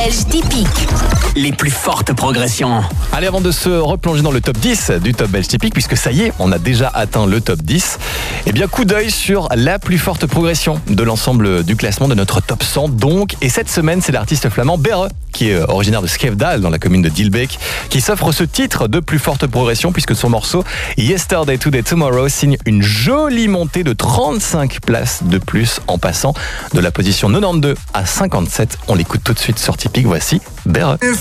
belge typique. Les plus fortes progressions. Allez, avant de se replonger dans le top 10 du top belge typique, puisque ça y est, on a déjà atteint le top 10, eh bien, coup d'œil sur la plus forte progression de l'ensemble du classement de notre top 100 donc. Et cette semaine, c'est l'artiste flamand Bere, qui est originaire de Skevdal, dans la commune de Dilbeek, qui s'offre ce titre de plus forte progression, puisque son morceau Yesterday, Today, Tomorrow signe une jolie montée de 35 places de plus, en passant de la position 92 à 57. On l'écoute tout de suite sur Typique, voici Bere.